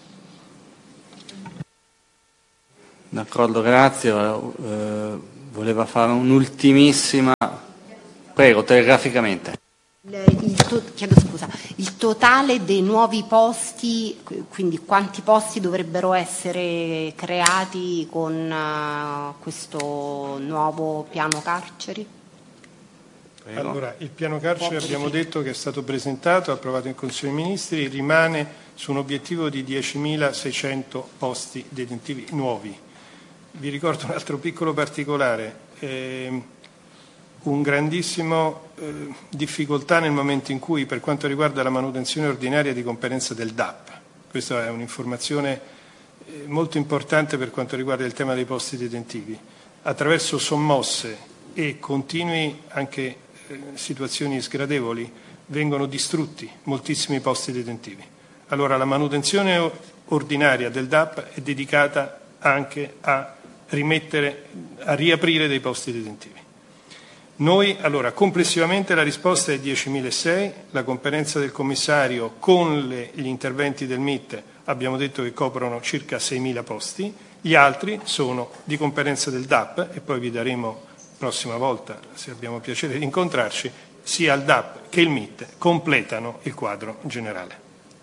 D'accordo, grazie. Eh, voleva fare un'ultimissima... Prego, telegraficamente. Il, to- chiedo scusa, il totale dei nuovi posti, quindi quanti posti dovrebbero essere creati con uh, questo nuovo piano carceri? Prego. Allora, il piano carceri abbiamo detto che è stato presentato, approvato in Consiglio dei Ministri, rimane su un obiettivo di diecimilaseicento posti detentivi nuovi. Vi ricordo un altro piccolo particolare. Eh, un grandissimo eh, difficoltà nel momento in cui, per quanto riguarda la manutenzione ordinaria di competenza del D A P, questa è un'informazione eh, molto importante per quanto riguarda il tema dei posti detentivi, attraverso sommosse e continui anche eh, situazioni sgradevoli vengono distrutti moltissimi posti detentivi. Allora la manutenzione ordinaria del D A P è dedicata anche a rimettere, a riaprire dei posti detentivi. Noi, allora, complessivamente la risposta è diecimilaseicento, la conferenza del commissario con le, gli interventi del M I T abbiamo detto che coprono circa seimila posti, gli altri sono di conferenza del D A P e poi vi daremo prossima volta, se abbiamo piacere di incontrarci, sia il D A P che il M I T completano il quadro generale.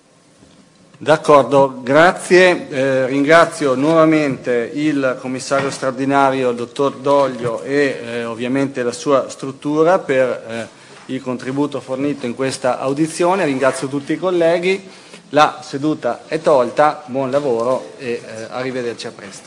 D'accordo, grazie. Eh, ringrazio nuovamente il commissario straordinario, il dottor Doglio, e eh, ovviamente la sua struttura per eh, il contributo fornito in questa audizione. Ringrazio tutti i colleghi. La seduta è tolta, buon lavoro e eh, arrivederci a presto.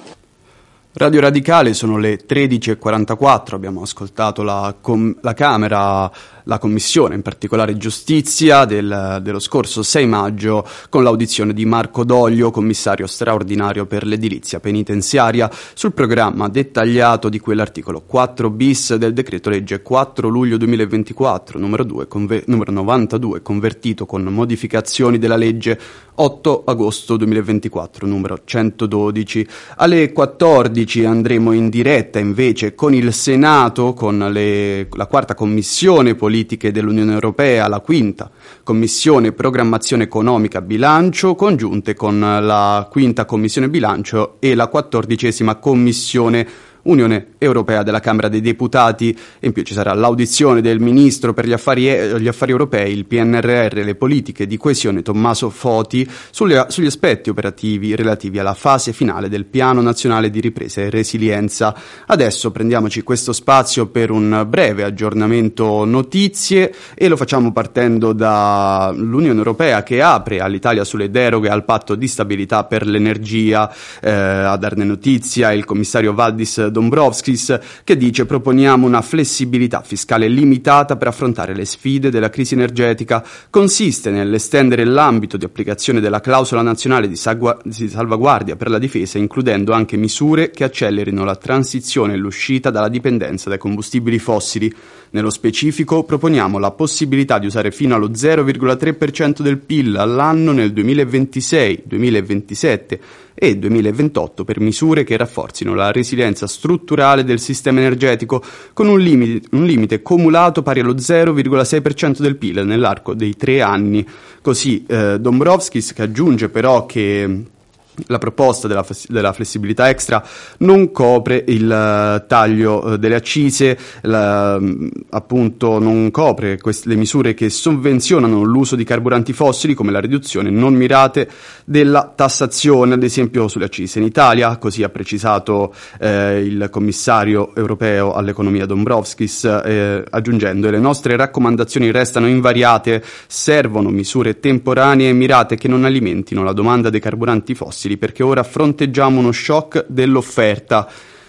Radio Radicale, sono le tredici e quarantaquattro, abbiamo ascoltato la, com- la Camera, la Commissione, in particolare Giustizia, del, dello scorso sei maggio, con l'audizione di Marco Doglio, commissario straordinario per l'edilizia penitenziaria, sul programma dettagliato di quell'articolo quattro bis del decreto legge quattro luglio duemilaventiquattro, numero, due, conver- numero novantadue, convertito con modificazioni della legge otto agosto duemilaventiquattro, numero centododici. Alle quattordici andremo in diretta invece con il Senato, con le, la quarta commissione politiche dell'Unione Europea, la quinta commissione programmazione economica bilancio, congiunte con la quinta commissione bilancio e la quattordicesima commissione Unione Europea della Camera dei Deputati, e in più ci sarà l'audizione del Ministro per gli affari, gli affari europei, il P N R R e le politiche di coesione Tommaso Foti sugli, sugli aspetti operativi relativi alla fase finale del Piano Nazionale di Ripresa e Resilienza. Adesso prendiamoci questo spazio per un breve aggiornamento notizie e lo facciamo partendo dall'Unione Europea, che apre all'Italia sulle deroghe al patto di stabilità per l'energia. Eh, a darne notizia il commissario Valdis Dombrovskis, che dice: proponiamo una flessibilità fiscale limitata per affrontare le sfide della crisi energetica. Consiste nell'estendere l'ambito di applicazione della clausola nazionale di, sagua- di salvaguardia per la difesa, includendo anche misure che accelerino la transizione e l'uscita dalla dipendenza dai combustibili fossili. Nello specifico proponiamo la possibilità di usare fino allo zero virgola tre per cento del P I L all'anno nel duemilaventisei, duemilaventisette e duemilaventotto per misure che rafforzino la resilienza strutturale del sistema energetico, con un limite, un limite cumulato pari allo zero virgola sei per cento del P I L nell'arco dei tre anni. Così eh, Dombrovskis, che aggiunge però che la proposta della, della flessibilità extra non copre il uh, taglio uh, delle accise, la, um, appunto non copre queste, le misure che sovvenzionano l'uso di carburanti fossili, come la riduzione non mirate della tassazione, ad esempio sulle accise in Italia. Così ha precisato eh, il commissario europeo all'economia Dombrovskis, eh, aggiungendo: le nostre raccomandazioni restano invariate, servono misure temporanee e mirate che non alimentino la domanda dei carburanti fossili, perché ora fronteggiamo uno shock dell'offerta.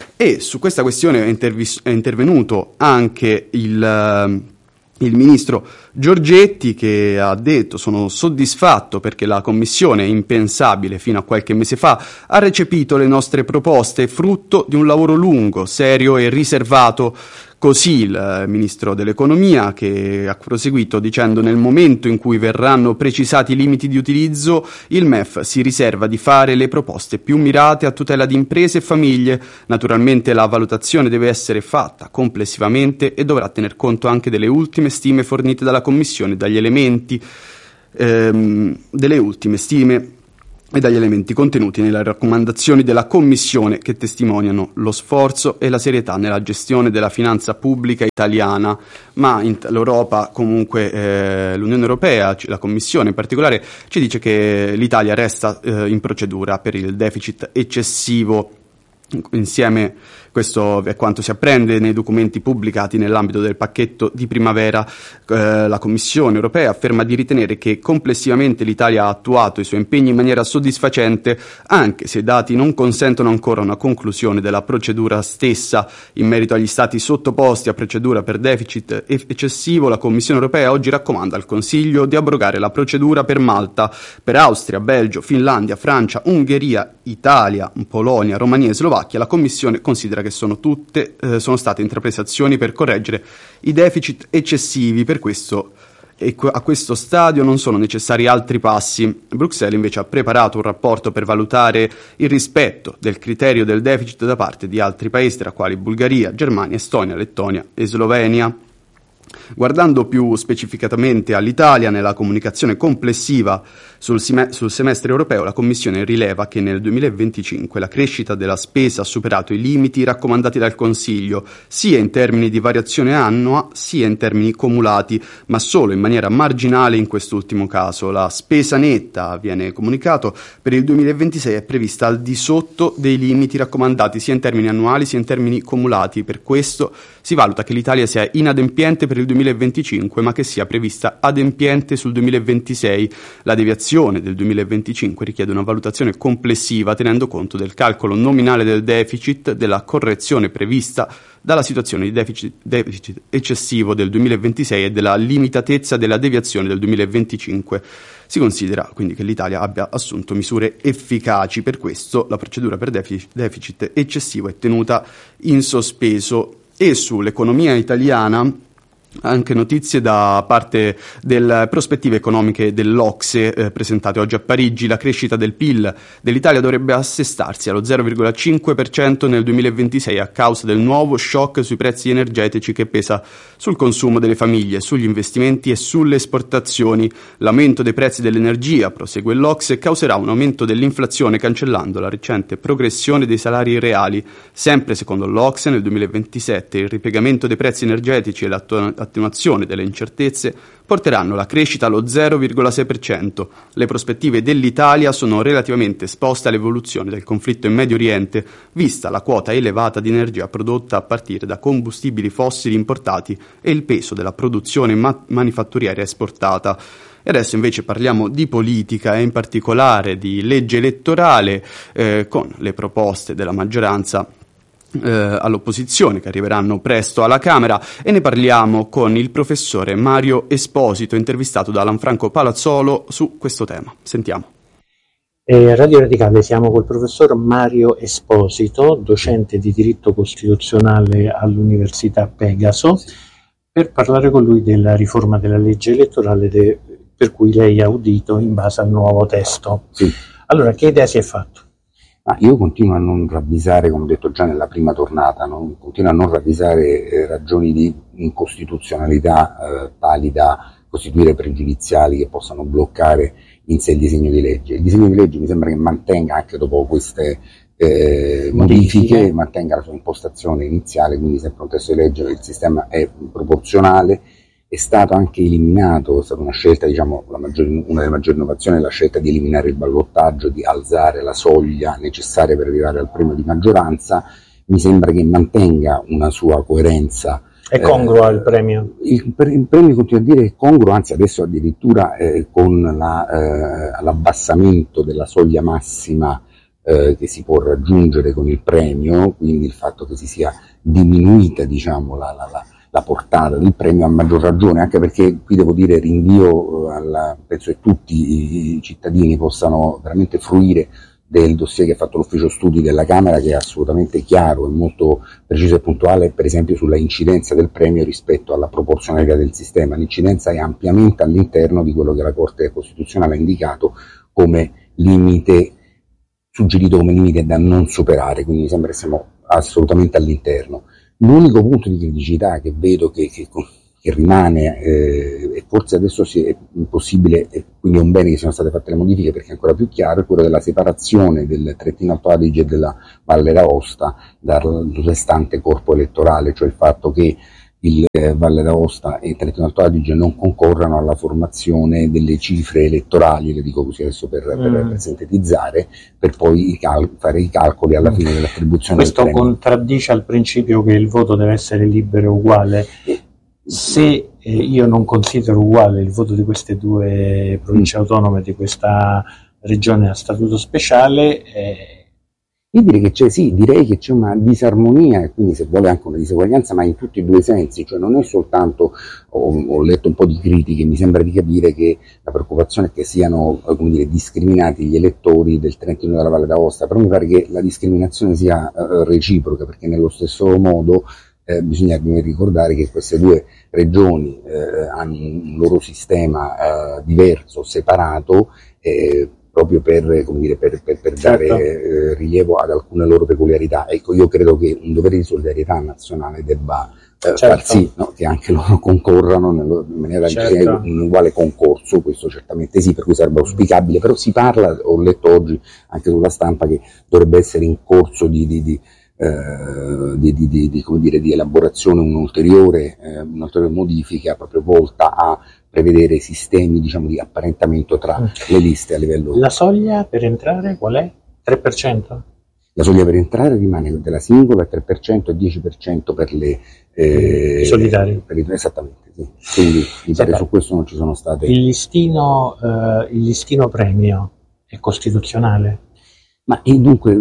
E su questa questione è, intervis- è intervenuto anche il, uh, il ministro Giorgetti, che ha detto: sono soddisfatto perché la Commissione, impensabile fino a qualche mese fa, ha recepito le nostre proposte, frutto di un lavoro lungo, serio e riservato. Così il Ministro dell'Economia, che ha proseguito dicendo: nel momento in cui verranno precisati i limiti di utilizzo, il M E F si riserva di fare le proposte più mirate a tutela di imprese e famiglie. Naturalmente la valutazione deve essere fatta complessivamente e dovrà tener conto anche delle ultime stime fornite dalla Commissione, dagli elementi ehm, delle ultime stime e dagli elementi contenuti nelle raccomandazioni della Commissione, che testimoniano lo sforzo e la serietà nella gestione della finanza pubblica italiana. Ma in, l'Europa, comunque eh, l'Unione Europea, la Commissione in particolare, ci dice che l'Italia resta eh, in procedura per il deficit eccessivo. Insieme, questo è quanto si apprende nei documenti pubblicati nell'ambito del pacchetto di primavera. Eh, la Commissione europea afferma di ritenere che complessivamente l'Italia ha attuato i suoi impegni in maniera soddisfacente, anche se i dati non consentono ancora una conclusione della procedura stessa. In merito agli stati sottoposti a procedura per deficit eccessivo, la Commissione europea oggi raccomanda al Consiglio di abrogare la procedura per Malta. Per Austria, Belgio, Finlandia, Francia, Ungheria, Italia, Polonia, Romania e Slovacchia la Commissione considera che sono tutte eh, sono state intraprese azioni per correggere i deficit eccessivi. Per questo e a questo stadio non sono necessari altri passi. Bruxelles invece ha preparato un rapporto per valutare il rispetto del criterio del deficit da parte di altri paesi, tra quali Bulgaria, Germania, Estonia, Lettonia e Slovenia. Guardando più specificatamente all'Italia, nella comunicazione complessiva sul, sem- sul semestre europeo, la Commissione rileva che nel duemilaventicinque la crescita della spesa ha superato i limiti raccomandati dal Consiglio, sia in termini di variazione annua, sia in termini cumulati, ma solo in maniera marginale in quest'ultimo caso. La spesa netta, viene comunicato, per il duemilaventisei è prevista al di sotto dei limiti raccomandati, sia in termini annuali sia in termini cumulati. Per questo si valuta che l'Italia sia inadempiente per il duemilaventicinque, ma che sia prevista adempiente sul duemilaventisei. La deviazione del duemilaventicinque richiede una valutazione complessiva, tenendo conto del calcolo nominale del deficit, della correzione prevista dalla situazione di deficit, deficit eccessivo del duemilaventisei e della limitatezza della deviazione del duemilaventicinque. Si considera quindi che l'Italia abbia assunto misure efficaci. Per questo la procedura per deficit, deficit eccessivo è tenuta in sospeso. E sull'economia italiana anche notizie da parte delle prospettive economiche dell'Ocse eh, presentate oggi a Parigi. La crescita del P I L dell'Italia dovrebbe assestarsi allo zero virgola cinque per cento nel duemilaventisei a causa del nuovo shock sui prezzi energetici che pesa sul consumo delle famiglie, sugli investimenti e sulle esportazioni. L'aumento dei prezzi dell'energia, prosegue l'Ocse, causerà un aumento dell'inflazione, cancellando la recente progressione dei salari reali. Sempre secondo l'Ocse, nel duemilaventisette il ripiegamento dei prezzi energetici e l'attuazione attenuazione delle incertezze porteranno la crescita allo zero virgola sei per cento. Le prospettive dell'Italia sono relativamente esposte all'evoluzione del conflitto in Medio Oriente, vista la quota elevata di energia prodotta a partire da combustibili fossili importati e il peso della produzione ma- manifatturiera esportata. E adesso invece parliamo di politica e in particolare di legge elettorale, eh, con le proposte della maggioranza Eh, all'opposizione che arriveranno presto alla Camera, e ne parliamo con il professore Mario Esposito, intervistato da Lanfranco Palazzolo su questo tema. Sentiamo. Eh, Radio Radicale, siamo col professor Mario Esposito, docente di diritto costituzionale all'Università Pegaso, per parlare con lui della riforma della legge elettorale de- per cui lei ha udito in base al nuovo testo. Sì. Allora, che idea si è fatto? Ma io continuo a non ravvisare, come ho detto già nella prima tornata, non, continuo a non ravvisare eh, ragioni di incostituzionalità eh, tali da costituire pregiudiziali che possano bloccare in sé il disegno di legge. Il disegno di legge mi sembra che mantenga, anche dopo queste eh, modifiche, mantenga la sua impostazione iniziale, quindi sempre un testo di legge, il sistema è proporzionale. È stato anche eliminato, è stata una scelta, diciamo, la maggiore, una delle maggiori innovazioni è la scelta di eliminare il ballottaggio, di alzare la soglia necessaria per arrivare al premio di maggioranza. Mi sembra che mantenga una sua coerenza. È congruo eh, il premio? Il, il premio, continuo a dire, è congruo, anzi adesso addirittura eh, con la, eh, l'abbassamento della soglia massima eh, che si può raggiungere con il premio, quindi il fatto che si sia diminuita, diciamo, la, la, la la portata del premio, a maggior ragione, anche perché qui devo dire rinvio alla, penso che tutti i cittadini possano veramente fruire del dossier che ha fatto l'ufficio studi della Camera, che è assolutamente chiaro e molto preciso e puntuale, per esempio sulla incidenza del premio rispetto alla proporzionalità del sistema. L'incidenza è ampiamente all'interno di quello che la Corte Costituzionale ha indicato come limite, suggerito come limite da non superare, quindi mi sembra che siamo assolutamente all'interno. L'unico punto di criticità che vedo che, che, che rimane, eh, e forse adesso sì, è possibile, e quindi è un bene che siano state fatte le modifiche perché è ancora più chiaro, è quello della separazione del Trentino Alto Adige e della Valle d'Aosta dal restante corpo elettorale, cioè il fatto che il eh, Valle d'Aosta e Trentino Alto Adige non concorrano alla formazione delle cifre elettorali, le dico così adesso per, mm. per, per sintetizzare, per poi i cal- fare i calcoli alla fine dell'attribuzione Questo del premio. contraddice al principio che il voto deve essere libero e uguale. Se eh, io non considero uguale il voto di queste due province mm. autonome, di questa regione a statuto speciale, eh, Io direi che c'è, sì, direi che c'è una disarmonia e quindi se vuole anche una diseguaglianza, ma in tutti e due i sensi, cioè non è soltanto, ho, ho letto un po' di critiche, mi sembra di capire che la preoccupazione è che siano, come dire, discriminati gli elettori del Trentino e della Valle d'Aosta, però mi pare che la discriminazione sia uh, reciproca, perché nello stesso modo eh, bisogna ricordare che queste due regioni eh, hanno un loro sistema eh, diverso, separato, eh, proprio per, come dire, per, per, per dare certo. eh, rilievo ad alcune loro peculiarità. Ecco, io credo che un dovere di solidarietà nazionale debba eh, certo. far sì, no, che anche loro concorrano nello, in maniera certo. che un uguale concorso, questo certamente sì, per cui sarebbe auspicabile, però si parla, ho letto oggi anche sulla stampa, che dovrebbe essere in corso di, di, di Uh, di, di, di, di, come dire, di elaborazione un'ulteriore, eh, un'ulteriore modifica proprio volta a prevedere sistemi, diciamo, di apparentamento tra mm. le liste a livello. La soglia per entrare qual è? tre per cento? La soglia per entrare rimane della singola, tre per cento e dieci per cento per le eh, I solidari. Per i, esattamente, sì. Quindi mi pare su questo non ci sono state. Il listino, eh, il listino premio è costituzionale? Ma e dunque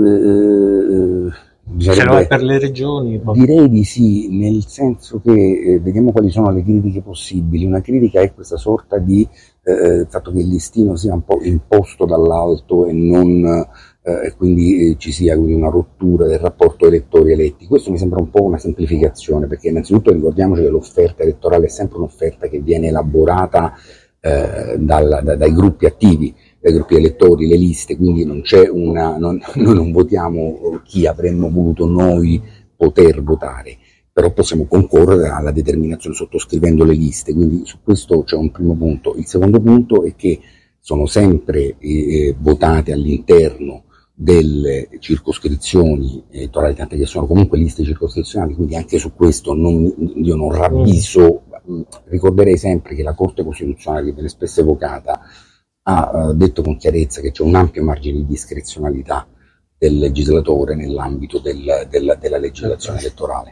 eh, se lo è per le regioni? Poi. Direi di sì, nel senso che eh, vediamo quali sono le critiche possibili. Una critica è questa sorta di eh, fatto che il listino sia un po' imposto dall'alto e non eh, e quindi eh, ci sia quindi una rottura del rapporto elettori-eletti. Questo mi sembra un po' una semplificazione, perché innanzitutto ricordiamoci che l'offerta elettorale è sempre un'offerta che viene elaborata eh, dal, da, dai gruppi attivi, dai gruppi elettori, le liste, quindi non c'è una, non, noi non votiamo chi avremmo voluto noi poter votare, però possiamo concorrere alla determinazione sottoscrivendo le liste, quindi su questo c'è un primo punto. Il secondo punto è che sono sempre eh, votate all'interno delle circoscrizioni elettorali, tante che sono comunque liste circoscrizionali, quindi anche su questo non, io non ravviso, mm. ricorderei sempre che la Corte Costituzionale, che viene spesso evocata, ha uh, detto con chiarezza che c'è un ampio margine di discrezionalità del legislatore nell'ambito del, del, della legislazione elettorale.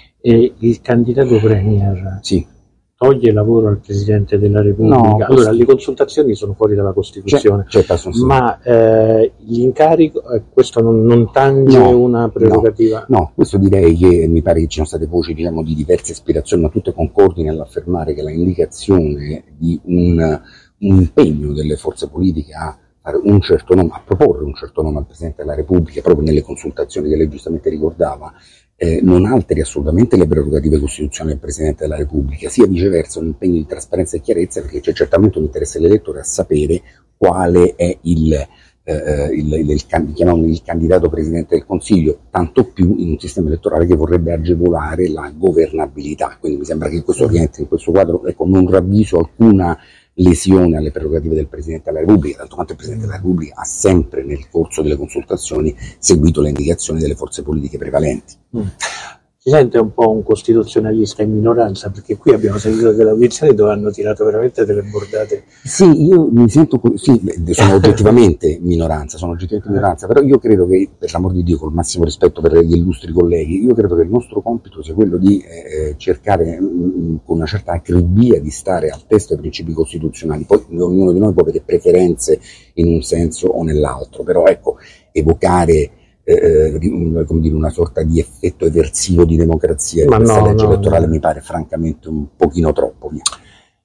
E il candidato premier sì. toglie lavoro al Presidente della Repubblica? No, allora, questo... le consultazioni sono fuori dalla Costituzione, c'è, c'è ma eh, l'incarico, eh, questo non, non tange no, una prerogativa? No, no, questo direi che mi pare che ci sono state voci, diciamo, di diverse ispirazioni, ma tutte concordi nell'affermare che la indicazione di un un impegno delle forze politiche a fare un certo nome, a proporre un certo nome al Presidente della Repubblica, proprio nelle consultazioni che lei giustamente ricordava, eh, non alteri assolutamente le prerogative costituzionali del Presidente della Repubblica, sia viceversa un impegno di trasparenza e chiarezza, perché c'è certamente un interesse dell'elettore a sapere quale è il, eh, il, il, il, chiamiamolo il candidato Presidente del Consiglio, tanto più in un sistema elettorale che vorrebbe agevolare la governabilità. Quindi mi sembra che questo rientri in questo quadro. Ecco, non ravviso alcuna lesione alle prerogative del Presidente della Repubblica, tanto quanto il Presidente della Repubblica ha sempre nel corso delle consultazioni seguito le indicazioni delle forze politiche prevalenti. Mm. Si sente un po' un costituzionalista in minoranza, perché qui abbiamo sentito delle audizioni dove hanno tirato veramente delle bordate. Sì, io mi sento, sì, sono oggettivamente minoranza, sono oggettivamente minoranza, però io credo che, per l'amor di Dio, col massimo rispetto per gli illustri colleghi, io credo che il nostro compito sia quello di eh, cercare mh, con una certa acribia di stare al testo dei principi costituzionali. Poi ognuno di noi può avere preferenze in un senso o nell'altro, però ecco, evocare Eh, come dire, una sorta di effetto eversivo di democrazia in questa no, legge no, elettorale no. mi pare francamente un pochino troppo.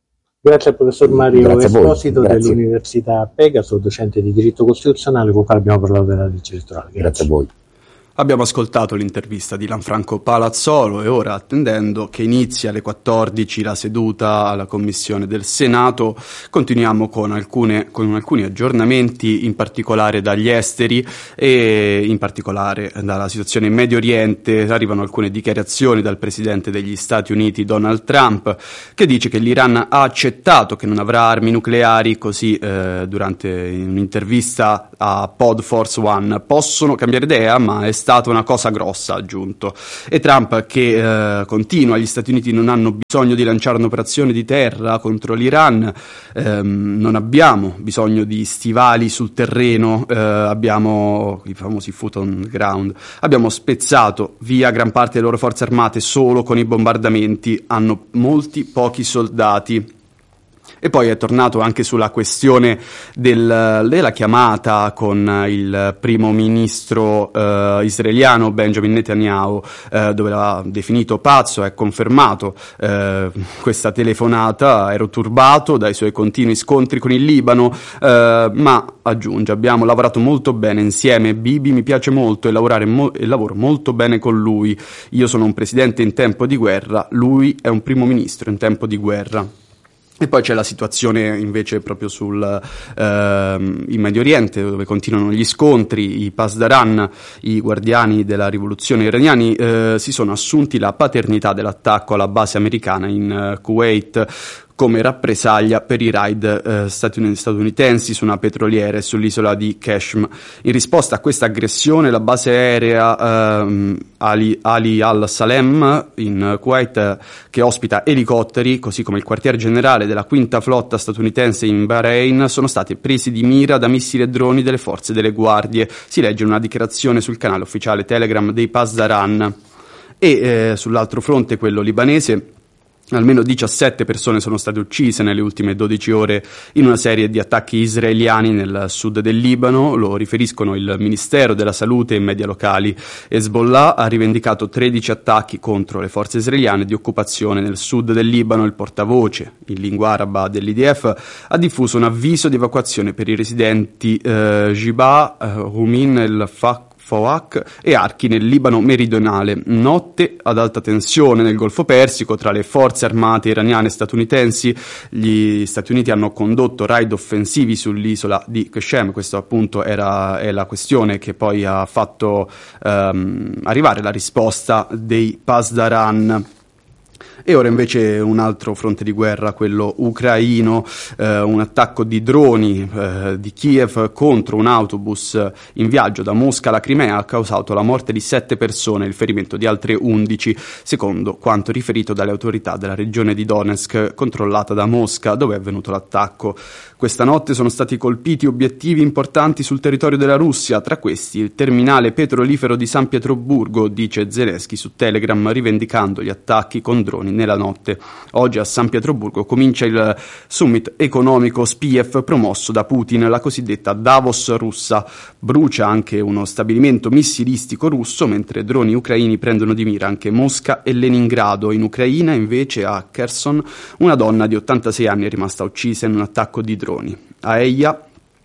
Grazie al professor Mario Grazie Esposito Grazie. dell'Università Pegaso, docente di diritto costituzionale, con cui abbiamo parlato della legge elettorale. Grazie, Grazie a voi. Abbiamo ascoltato l'intervista di Lanfranco Palazzolo e ora, attendendo che inizi alle quattordici la seduta alla Commissione del Senato, continuiamo con, alcune, con alcuni aggiornamenti, in particolare dagli esteri e in particolare dalla situazione in Medio Oriente. Arrivano alcune dichiarazioni dal Presidente degli Stati Uniti, Donald Trump, che dice che l'Iran ha accettato che non avrà armi nucleari, così eh, durante un'intervista a Pod Force One. Possono cambiare idea, ma è stata una cosa grossa, ha aggiunto. E Trump, che eh, continua, gli Stati Uniti non hanno bisogno di lanciare un'operazione di terra contro l'Iran, ehm, non abbiamo bisogno di stivali sul terreno, eh, abbiamo i famosi foot on ground, abbiamo spezzato via gran parte delle loro forze armate solo con i bombardamenti, hanno molti pochi soldati. E poi è tornato anche sulla questione del, della chiamata con il primo ministro eh, israeliano Benjamin Netanyahu, eh, dove l'ha definito pazzo. È confermato eh, questa telefonata. Ero turbato dai suoi continui scontri con il Libano, eh, ma aggiunge: abbiamo lavorato molto bene insieme, Bibi mi piace molto e, lavorare mo- e lavoro molto bene con lui. Io sono un presidente in tempo di guerra, lui è un primo ministro in tempo di guerra. E poi c'è la situazione invece proprio sul ehm, in Medio Oriente, dove continuano gli scontri. I Pasdaran, i guardiani della rivoluzione iraniani, eh, si sono assunti la paternità dell'attacco alla base americana in uh, Kuwait come rappresaglia per i raid eh, statunitensi su una petroliera e sull'isola di Qashm. In risposta a questa aggressione, la base aerea ehm, Ali, Ali al-Salem in Kuwait, eh, che ospita elicotteri, così come il quartier generale della quinta flotta statunitense in Bahrain, sono stati presi di mira da missili e droni delle forze delle guardie. Si legge in una dichiarazione sul canale ufficiale Telegram dei Pasdaran. E eh, sull'altro fronte, quello libanese, almeno diciassette persone sono state uccise nelle ultime dodici ore in una serie di attacchi israeliani nel sud del Libano. Lo riferiscono il Ministero della Salute e media locali. Hezbollah ha rivendicato tredici attacchi contro le forze israeliane di occupazione nel sud del Libano. Il portavoce in lingua araba dell'I D F ha diffuso un avviso di evacuazione per i residenti eh, Jibah, eh, Humin el-Faq Fawak e Archi nel Libano meridionale. Notte ad alta tensione nel Golfo Persico tra le forze armate iraniane e statunitensi. Gli Stati Uniti hanno condotto raid offensivi sull'isola di Qashem. Questo appunto era è la questione che poi ha fatto ehm, arrivare la risposta dei Pasdaran. E ora invece un altro fronte di guerra, quello ucraino, eh, un attacco di droni eh, di Kiev contro un autobus in viaggio da Mosca alla Crimea ha causato la morte di sette persone e il ferimento di altre undici, secondo quanto riferito dalle autorità della regione di Donetsk, controllata da Mosca, dove è avvenuto l'attacco. Questa notte sono stati colpiti obiettivi importanti sul territorio della Russia, tra questi il terminale petrolifero di San Pietroburgo, dice Zelensky su Telegram, rivendicando gli attacchi con droni nella notte. Oggi a San Pietroburgo comincia il summit economico S P I E F promosso da Putin, la cosiddetta Davos russa. Brucia anche uno stabilimento missilistico russo, mentre droni ucraini prendono di mira anche Mosca e Leningrado. In Ucraina, invece, a Kherson, una donna di ottantasei anni è rimasta uccisa in un attacco di droni. A Eia,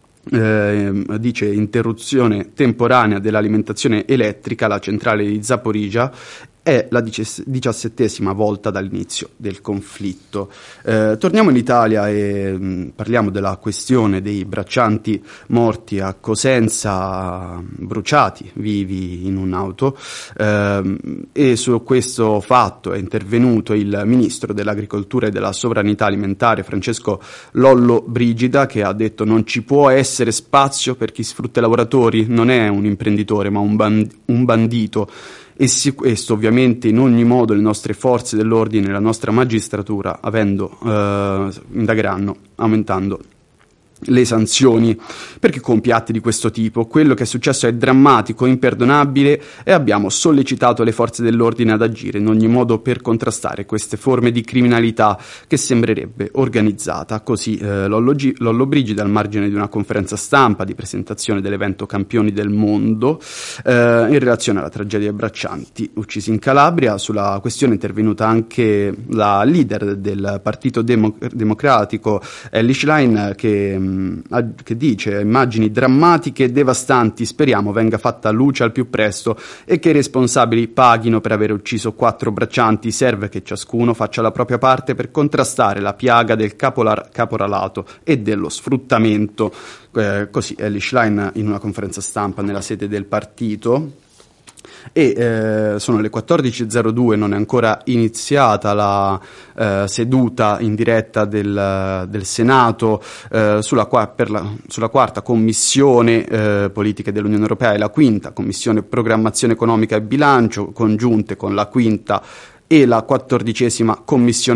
Eh, dice interruzione temporanea dell'alimentazione elettrica, la centrale di Zaporizhzhia è la diciassettesima volta dall'inizio del conflitto. Eh, torniamo in Italia e mh, parliamo della questione dei braccianti morti a Cosenza, bruciati vivi in un'auto, eh, e su questo fatto è intervenuto il ministro dell'Agricoltura e della Sovranità Alimentare Francesco Lollo Brigida, che ha detto: non ci può essere spazio per chi sfrutta i lavoratori, non è un imprenditore ma un, band- un bandito. E si, questo ovviamente in ogni modo le nostre forze dell'ordine, la nostra magistratura, avendo, eh, indagheranno, aumentando le sanzioni per chi compie atti di questo tipo. Quello che è successo è drammatico, imperdonabile e abbiamo sollecitato le forze dell'ordine ad agire in ogni modo per contrastare queste forme di criminalità che sembrerebbe organizzata. Così eh, Lollo, G- Lollo Brigida al margine di una conferenza stampa di presentazione dell'evento Campioni del Mondo eh, in relazione alla tragedia Braccianti uccisi in Calabria. Sulla questione è intervenuta anche la leader del Partito Demo- Democratico Elly Schlein che che dice: immagini drammatiche e devastanti, speriamo venga fatta luce al più presto e che i responsabili paghino per aver ucciso quattro braccianti. Serve che ciascuno faccia la propria parte per contrastare la piaga del capolar- caporalato e dello sfruttamento. Eh, così Elly Schlein in una conferenza stampa nella sede del partito. E eh, sono le quattordici e zero due, non è ancora iniziata la eh, seduta in diretta del, del Senato eh, sulla, per la, sulla quarta commissione eh, politiche dell'Unione Europea e la quinta commissione programmazione economica e bilancio, congiunte con la quinta e la quattordicesima commissione